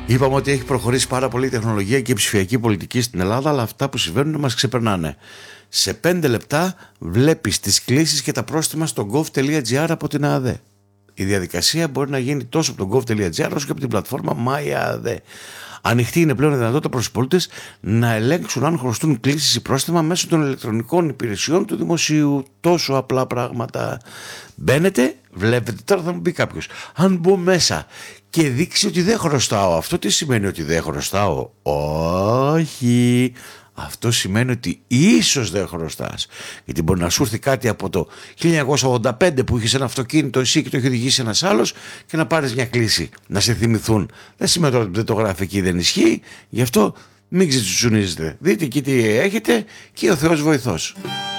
Είπαμε ότι έχει προχωρήσει πάρα πολύ η τεχνολογία και η ψηφιακή πολιτική στην Ελλάδα, αλλά αυτά που συμβαίνουν μας ξεπερνάνε. Σε 5 λεπτά βλέπεις τις κλήσεις και τα πρόστιμα στο gov.gr από την ΑΑΔ. Η διαδικασία μπορεί να γίνει τόσο από το gov.gr όσο και από την πλατφόρμα MyAAD. Ανοιχτή είναι πλέον η δυνατότητα προς τους πολίτες να ελέγξουν αν χρωστούν κλήσεις ή πρόστιμα μέσω των ηλεκτρονικών υπηρεσιών του δημοσίου. Τόσο απλά πράγματα. Μπαίνετε, βλέπετε, τώρα θα μου πει κάποιος, αν μπω μέσα και δείξει ότι δεν χρωστάω, αυτό τι σημαίνει ότι δεν χρωστάω? Όχι. Αυτό σημαίνει ότι ίσως δεν χρωστάς. Γιατί μπορεί να σου έρθει κάτι από το 1985 που είχες ένα αυτοκίνητο εσύ και το έχει οδηγήσει ένας άλλος και να πάρεις μια κλήση, να σε θυμηθούν. Δεν σημαίνει ότι δεν το γράφει εκεί, δεν ισχύει. Γι' αυτό μην ξετσουτσουνίζετε. Δείτε εκεί τι έχετε και ο Θεός βοηθός.